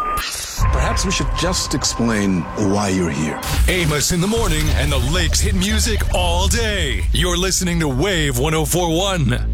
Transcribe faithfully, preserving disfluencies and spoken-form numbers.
Perhaps we should just explain why you're here. Amos in the morning and the Lakes hit music all day. You're listening to Wave one oh four one.